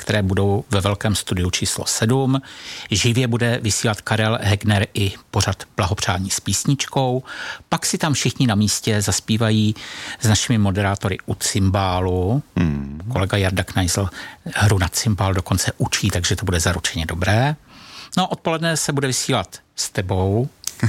které budou ve velkém studiu číslo 7. Živě bude vysílat Karel Hegner i pořad Blahopřání s písničkou. Pak si tam všichni na místě zaspívají s našimi moderátory u cymbálu. Kolega Jarda Knajzl hru na cymbál dokonce učí, takže to bude zaručeně dobré. No, odpoledne se bude vysílat s tebou,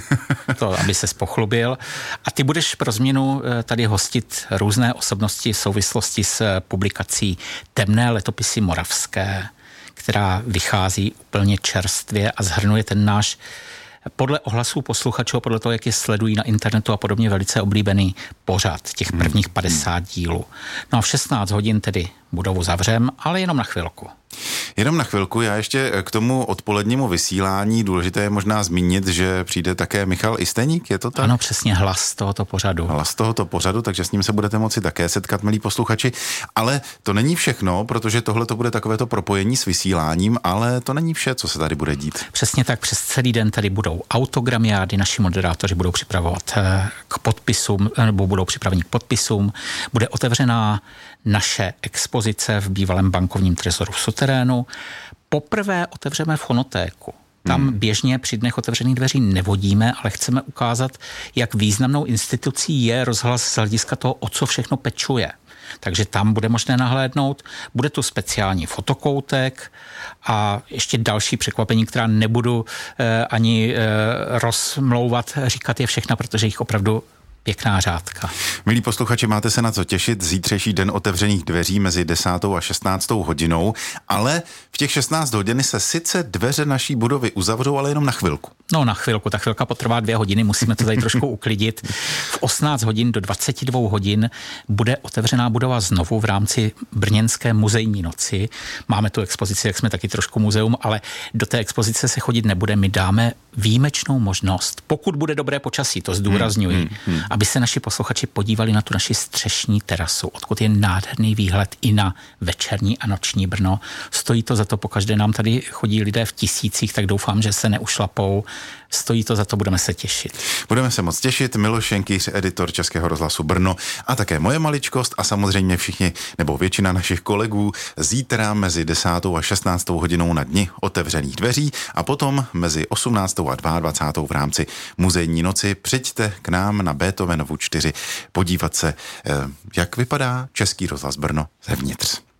to, aby ses pochlubil. A ty budeš pro změnu tady hostit různé osobnosti v souvislosti s publikací Temné letopisy moravské, která vychází úplně čerstvě a shrnuje ten náš podle ohlasů posluchačů, podle toho, jak je sledují na internetu a podobně, velice oblíbený pořad těch prvních 50 dílů. No a v 16 hodin tedy budovu zavřem, ale jenom na chvilku. Jenom na chvilku, já ještě k tomu odpolednímu vysílání, důležité je možná zmínit, že přijde také Michal Isteník, je to tak? Ano, přesně, hlas tohoto pořadu. Hlas tohoto pořadu, takže s ním se budete moci také setkat, milí posluchači. Ale to není všechno, protože tohle to bude takovéto propojení s vysíláním, ale to není vše, co se tady bude dít. Přesně tak, přes celý den tady budou autogramiády, naši moderátoři budou připravovat k podpisům, nebo budou připraveni k podpisům, bude otevřená naše expozice v bývalém bankovním trezoru v suterénu. Poprvé otevřeme fonotéku. Tam běžně při dnech otevřených dveří nevodíme, ale chceme ukázat, jak významnou institucí je rozhlas z hlediska toho, o co všechno pečuje. Takže tam bude možné nahlédnout. Bude tu speciální fotokoutek a ještě další překvapení, která nebudu ani rozmlouvat, říkat je všechna, protože jich opravdu pěkná řádka. Milí posluchači, máte se na co těšit. Zítřejší den otevřených dveří mezi 10. a 16. hodinou, ale v těch 16 hodin se sice dveře naší budovy uzavřou, ale jenom na chvilku. No na chvilku, ta chvilka potrvá 2 hodiny, musíme to tady trošku uklidit. V 18 hodin do 22 hodin bude otevřená budova znovu v rámci brněnské muzejní noci. Máme tu expozici, jak jsme taky trošku muzeum, ale do té expozice se chodit nebude. My dáme výjimečnou možnost, pokud bude dobré počasí, to zdůrazňuji, aby se naši posluchači podívali na tu naši střešní terasu, odkud je nádherný výhled i na večerní a noční Brno. Stojí to za to, pokaždé nám tady chodí lidé v tisících, tak doufám, že se neušlapou. Stojí to za to, budeme se těšit. Budeme se moc těšit. Miloš Jenkýř, editor Českého rozhlasu Brno a také moje maličkost a samozřejmě všichni, nebo většina našich kolegů zítra mezi 10. a 16. hodinou na dni otevřených dveří a potom mezi 18. a 22. v rámci muzejní noci. Přijďte k nám na Beethovenovu 4 podívat se, jak vypadá Český rozhlas Brno zevnitř.